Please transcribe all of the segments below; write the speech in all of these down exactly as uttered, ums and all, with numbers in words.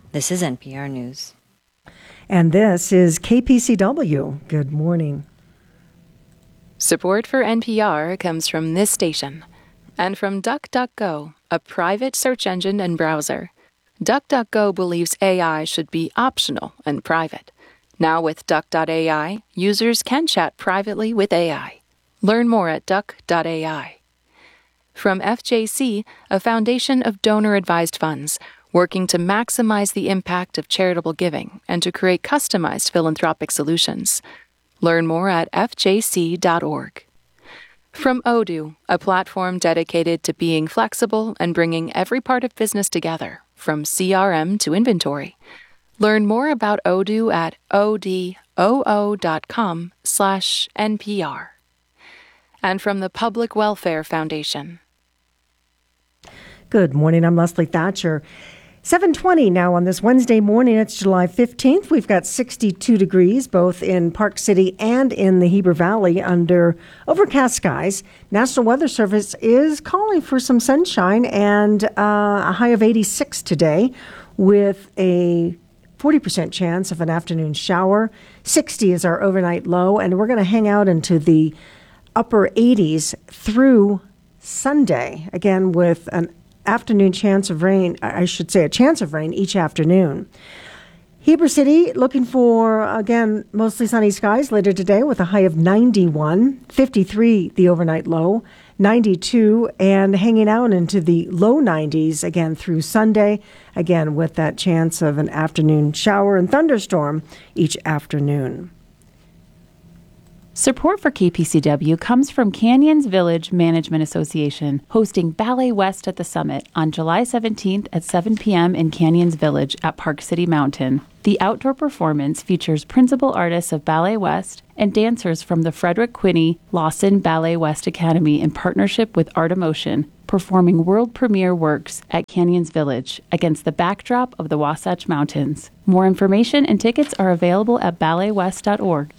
This is N P R News. And this is K P C W. Good morning. Support for N P R comes from this station and from DuckDuckGo, a private search engine and browser. DuckDuckGo believes A I should be optional and private. Now with Duck dot A I, users can chat privately with A I. Learn more at Duck dot A I. From F J C, a foundation of donor-advised funds, working to maximize the impact of charitable giving and to create customized philanthropic solutions. Learn more at F J C dot org. From Odoo, a platform dedicated to being flexible and bringing every part of business together, from C R M to inventory. Learn more about Odoo at odoo.com slash NPR. And from the Public Welfare Foundation. Good morning. I'm Leslie Thatcher. seven twenty now on this Wednesday morning. It's July fifteenth. We've got sixty-two degrees both in Park City and in the Heber Valley under overcast skies. National Weather Service is calling for some sunshine and uh, a high of eighty-six today with a forty percent chance of an afternoon shower. sixty is our overnight low, and we're going to hang out into the upper eighties through Sunday, again with an afternoon chance of rain, I should say a chance of rain each afternoon. Heber City looking for, again, mostly sunny skies later today with a high of ninety-one, fifty-three the overnight low, ninety-two, and hanging out into the low nineties again through Sunday, again with that chance of an afternoon shower and thunderstorm each afternoon. Support for K P C W comes from Canyons Village Management Association, hosting Ballet West at the Summit on July seventeenth at seven p.m. in Canyons Village at Park City Mountain. The outdoor performance features principal artists of Ballet West and dancers from the Frederick Quinney Lawson Ballet West Academy in partnership with Art Emotion, performing world premiere works at Canyons Village against the backdrop of the Wasatch Mountains. More information and tickets are available at ballet west dot org.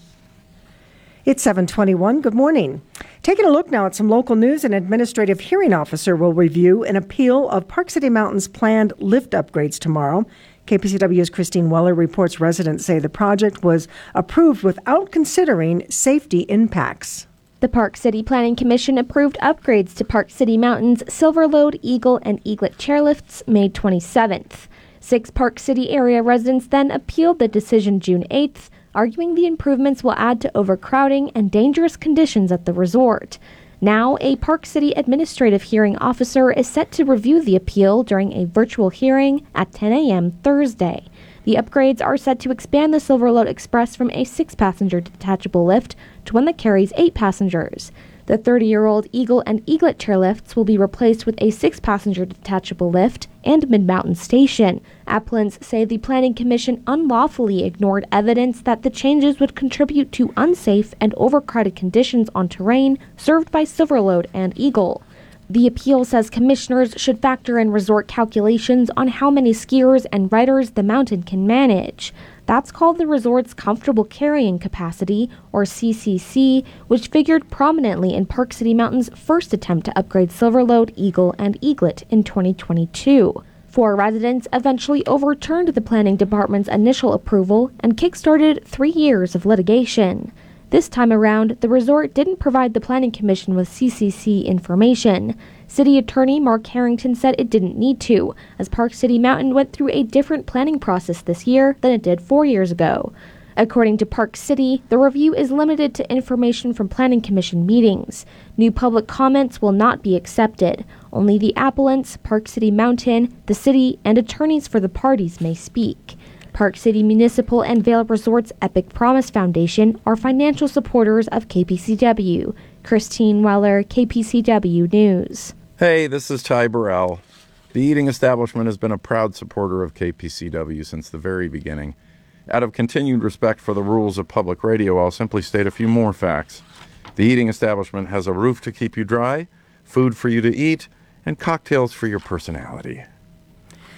It's seven twenty-one. Good morning. Taking a look now at some local news, an administrative hearing officer will review an appeal of Park City Mountain's planned lift upgrades tomorrow. K P C W's Christine Weller reports residents say the project was approved without considering safety impacts. The Park City Planning Commission approved upgrades to Park City Mountain's Silverlode, Eagle, and Eaglet chairlifts May twenty-seventh. Six Park City area residents then appealed the decision June eighth, arguing the improvements will add to overcrowding and dangerous conditions at the resort. Now, a Park City administrative hearing officer is set to review the appeal during a virtual hearing at ten a.m. Thursday. The upgrades are set to expand the Silverlode Express from a six-passenger detachable lift to one that carries eight passengers. The thirty-year-old Eagle and Eaglet chairlifts will be replaced with a six-passenger detachable lift and mid-mountain station. Appellants say the Planning Commission unlawfully ignored evidence that the changes would contribute to unsafe and overcrowded conditions on terrain served by Silverlode and Eagle. The appeal says commissioners should factor in resort calculations on how many skiers and riders the mountain can manage. That's called the resort's Comfortable Carrying Capacity, or C C C, which figured prominently in Park City Mountain's first attempt to upgrade Silverlode, Eagle, and Eaglet in twenty twenty-two. Four residents eventually overturned the planning department's initial approval and kickstarted three years of litigation. This time around, the resort didn't provide the Planning Commission with C C C information. City Attorney Mark Harrington said it didn't need to, as Park City Mountain went through a different planning process this year than it did four years ago. According to Park City, the review is limited to information from Planning Commission meetings. New public comments will not be accepted. Only the appellants, Park City Mountain, the city, and attorneys for the parties may speak. Park City Municipal and Vail Resorts Epic Promise Foundation are financial supporters of K P C W. Christine Weller, K P C W News. Hey, this is Ty Burrell. The Eating Establishment has been a proud supporter of K P C W since the very beginning. Out of continued respect for the rules of public radio, I'll simply state a few more facts. The Eating Establishment has a roof to keep you dry, food for you to eat, and cocktails for your personality.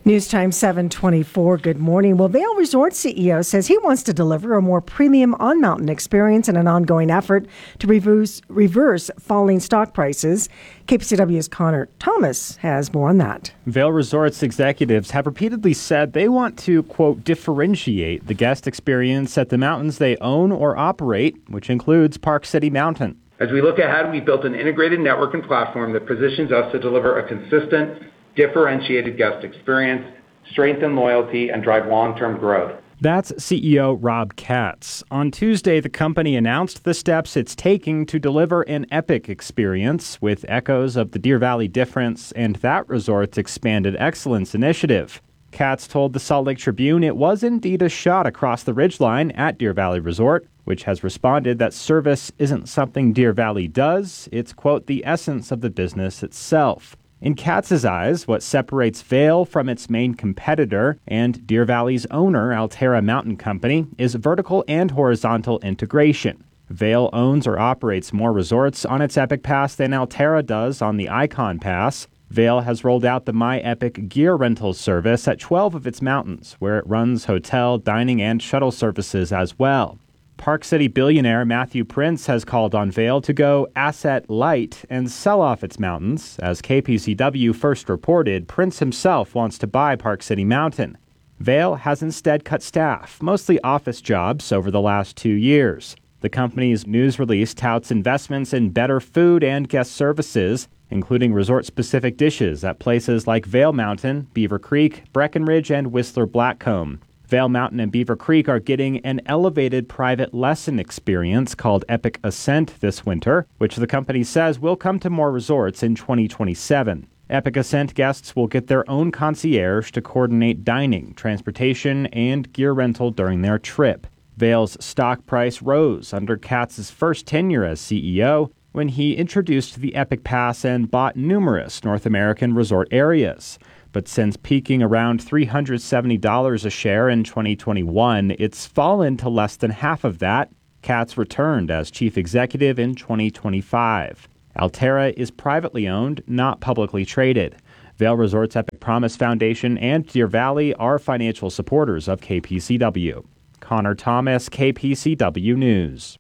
News Time seven twenty-four. Good morning. Well, Vail Resort C E O says he wants to deliver a more premium on-mountain experience in an ongoing effort to reverse, reverse falling stock prices. K P C W's Connor Thomas has more on that. Vail Resorts executives have repeatedly said they want to, quote, differentiate the guest experience at the mountains they own or operate, which includes Park City Mountain. As we look ahead, we built an integrated network and platform that positions us to deliver a consistent, differentiated guest experience, strengthen loyalty, and drive long-term growth. That's C E O Rob Katz. On Tuesday, the company announced the steps it's taking to deliver an epic experience with echoes of the Deer Valley difference and that resort's expanded excellence initiative. Katz told the Salt Lake Tribune it was indeed a shot across the ridgeline at Deer Valley Resort, which has responded that service isn't something Deer Valley does. It's, quote, the essence of the business itself. In Katz's eyes, what separates Vail from its main competitor and Deer Valley's owner, Alterra Mountain Company, is vertical and horizontal integration. Vail owns or operates more resorts on its Epic Pass than Alterra does on the Icon Pass. Vail has rolled out the My Epic gear rental service at twelve of its mountains, where it runs hotel, dining, and shuttle services as well. Park City billionaire Matthew Prince has called on Vail to go asset light and sell off its mountains. As K P C W first reported, Prince himself wants to buy Park City Mountain. Vail has instead cut staff, mostly office jobs, over the last two years. The company's news release touts investments in better food and guest services, including resort-specific dishes at places like Vail Mountain, Beaver Creek, Breckenridge, and Whistler Blackcomb. Vail Mountain and Beaver Creek are getting an elevated private lesson experience called Epic Ascent this winter, which the company says will come to more resorts in twenty twenty-seven. Epic Ascent guests will get their own concierge to coordinate dining, transportation, and gear rental during their trip. Vail's stock price rose under Katz's first tenure as C E O when he introduced the Epic Pass and bought numerous North American resort areas. But since peaking around three hundred seventy dollars a share in twenty twenty-one, it's fallen to less than half of that. Katz returned as chief executive in twenty twenty-five. Alterra is privately owned, not publicly traded. Vail Resorts Epic Promise Foundation and Deer Valley are financial supporters of K P C W. Connor Thomas, K P C W News.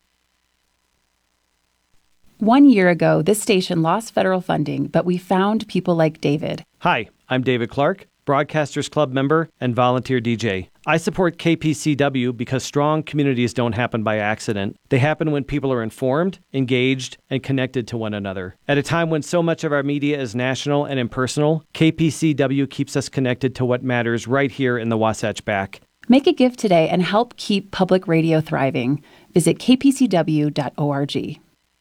One year ago, this station lost federal funding, but we found people like David. Hi, I'm David Clark, Broadcasters Club member and volunteer D J. I support K P C W because strong communities don't happen by accident. They happen when people are informed, engaged, and connected to one another. At a time when so much of our media is national and impersonal, K P C W keeps us connected to what matters right here in the Wasatch Back. Make a gift today and help keep public radio thriving. Visit k p c w dot org.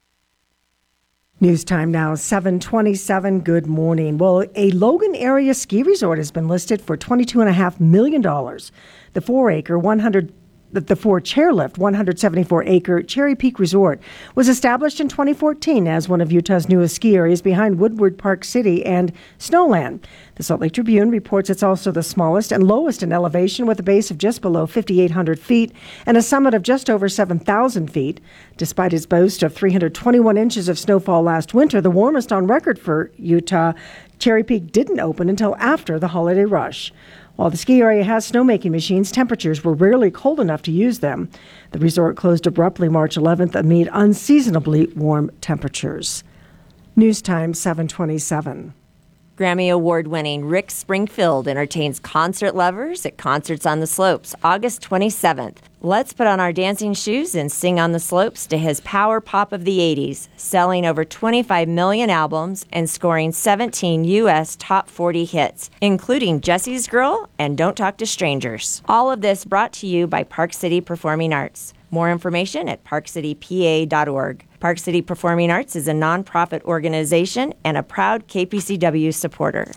News time now, seven twenty-seven. Good morning. Well, a Logan area ski resort has been listed for twenty-two point five million dollars. The four-acre, one hundred The four chairlift, one hundred seventy-four acre Cherry Peak Resort was established in twenty fourteen as one of Utah's newest ski areas behind Woodward Park City and Snowland. The Salt Lake Tribune reports it's also the smallest and lowest in elevation, with a base of just below fifty-eight hundred feet and a summit of just over seven thousand feet. Despite its boast of three hundred twenty-one inches of snowfall last winter, the warmest on record for Utah, Cherry Peak didn't open until after the holiday rush. While the ski area has snowmaking machines, temperatures were rarely cold enough to use them. The resort closed abruptly March eleventh amid unseasonably warm temperatures. News time, seven twenty-seven. Grammy Award-winning Rick Springfield entertains concert lovers at Concerts on the Slopes, August twenty-seventh. Let's put on our dancing shoes and sing on the slopes to his power pop of the eighties, selling over twenty-five million albums and scoring seventeen U S top forty hits, including Jesse's Girl and Don't Talk to Strangers. All of this brought to you by Park City Performing Arts. More information at park city p a dot org. Park City Performing Arts is a nonprofit organization and a proud K P C W supporter.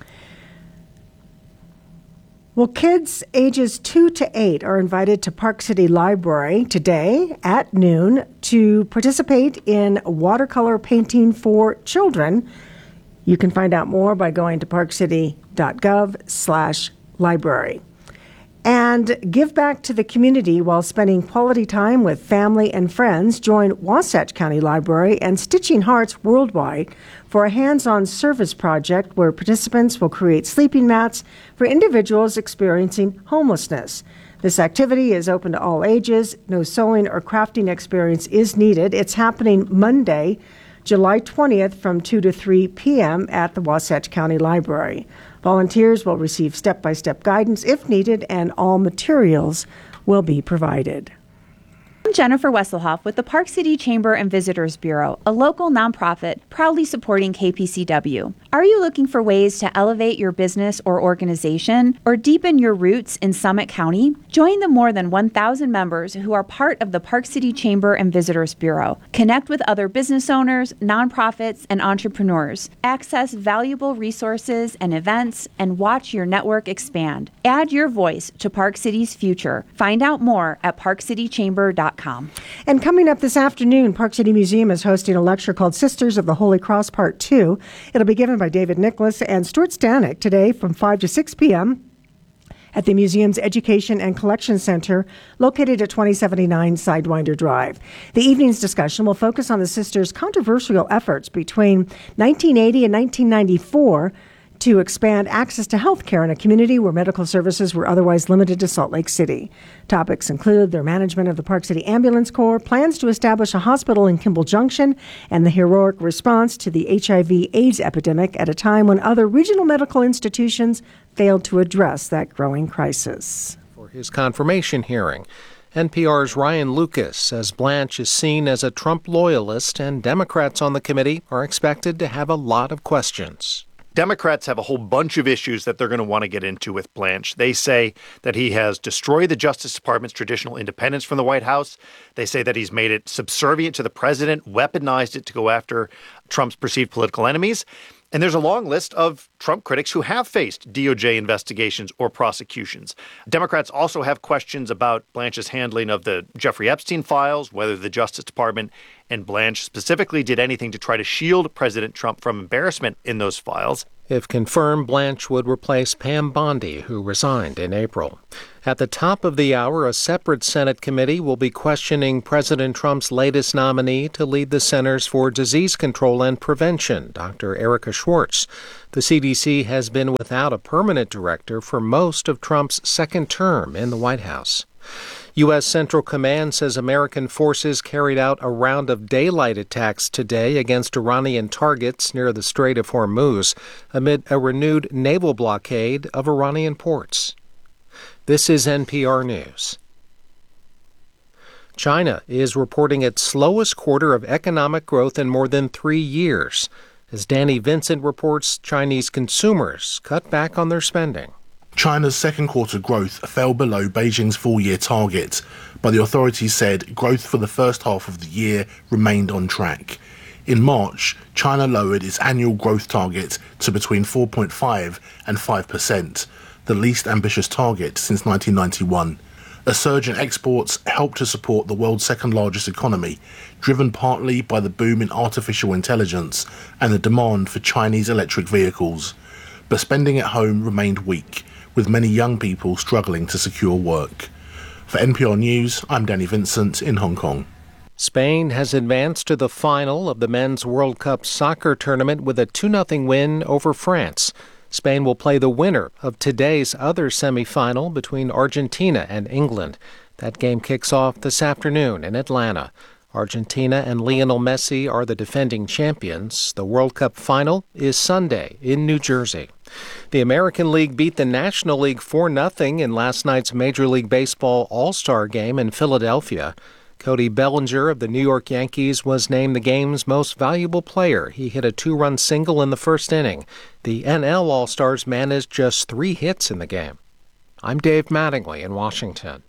Well, kids ages two to eight are invited to Park City Library today at noon to participate in watercolor painting for children. You can find out more by going to park city dot gov slash library. And And give back to the community while spending quality time with family and friends. Join Wasatch County Library and Stitching Hearts Worldwide for a hands-on service project where participants will create sleeping mats for individuals experiencing homelessness. This activity is open to all ages. No sewing or crafting experience is needed. It's happening Monday, July twentieth from two to three p.m. at the Wasatch County Library. Volunteers will receive step-by-step guidance if needed, and all materials will be provided. I'm Jennifer Wesselhoff with the Park City Chamber and Visitors Bureau, a local nonprofit proudly supporting K P C W. Are you looking for ways to elevate your business or organization or deepen your roots in Summit County? Join the more than one thousand members who are part of the Park City Chamber and Visitors Bureau. Connect with other business owners, nonprofits, and entrepreneurs. Access valuable resources and events and watch your network expand. Add your voice to Park City's future. Find out more at park city chamber dot com. And coming up this afternoon, Park City Museum is hosting a lecture called Sisters of the Holy Cross Part two. It'll be given by David Nicholas and Stuart Stanek today from five to six p.m. at the museum's Education and Collection Center located at twenty seventy-nine Sidewinder Drive. The evening's discussion will focus on the sisters' controversial efforts between nineteen eighty and nineteen ninety-four to expand access to health care in a community where medical services were otherwise limited to Salt Lake City. Topics include their management of the Park City Ambulance Corps, plans to establish a hospital in Kimball Junction, and the heroic response to the H I V AIDS epidemic at a time when other regional medical institutions failed to address that growing crisis. For his confirmation hearing, N P R's Ryan Lucas says Blanche is seen as a Trump loyalist, and Democrats on the committee are expected to have a lot of questions. Democrats have a whole bunch of issues that they're going to want to get into with Blanche. They say that he has destroyed the Justice Department's traditional independence from the White House. They say that he's made it subservient to the president, weaponized it to go after Trump's perceived political enemies. And there's a long list of Trump critics who have faced D O J investigations or prosecutions. Democrats also have questions about Blanche's handling of the Jeffrey Epstein files, whether the Justice Department and Blanche specifically did anything to try to shield President Trump from embarrassment in those files. If confirmed, Blanche would replace Pam Bondi, who resigned in April. At the top of the hour, a separate Senate committee will be questioning President Trump's latest nominee to lead the Centers for Disease Control and Prevention, Doctor Erica Schwartz. The C D C has been without a permanent director for most of Trump's second term in the White House. U S. Central Command says American forces carried out a round of daylight attacks today against Iranian targets near the Strait of Hormuz amid a renewed naval blockade of Iranian ports. This is N P R News. China is reporting its slowest quarter of economic growth in more than three years. As Danny Vincent reports, Chinese consumers cut back on their spending. China's second quarter growth fell below Beijing's full-year target, but the authorities said growth for the first half of the year remained on track. In March, China lowered its annual growth target to between four point five and five percent, the least ambitious target since nineteen ninety-one. A surge in exports helped to support the world's second-largest economy, driven partly by the boom in artificial intelligence and the demand for Chinese electric vehicles. But spending at home remained weak, with many young people struggling to secure work. For N P R News, I'm Danny Vincent in Hong Kong. Spain has advanced to the final of the Men's World Cup soccer tournament with a two nothing win over France. Spain will play the winner of today's other semifinal between Argentina and England. That game kicks off this afternoon in Atlanta. Argentina and Lionel Messi are the defending champions. The World Cup final is Sunday in New Jersey. The American League beat the National League four nothing in last night's Major League Baseball All-Star game in Philadelphia. Cody Bellinger of the New York Yankees was named the game's most valuable player. He hit a two-run single in the first inning. The N L All-Stars managed just three hits in the game. I'm Dave Mattingly in Washington.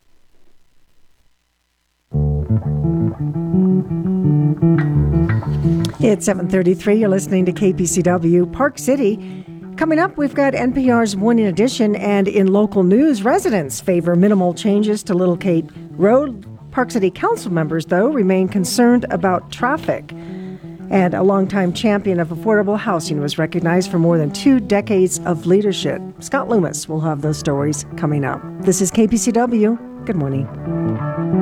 It's seven thirty-three. You're listening to K P C W Park City. Coming up, we've got N P R's Morning Edition, and in local news, residents favor minimal changes to Little Cape Road. Park City Council members, though, remain concerned about traffic. And a longtime champion of affordable housing was recognized for more than two decades of leadership. Scott Loomis will have those stories coming up. This is K P C W. Good morning.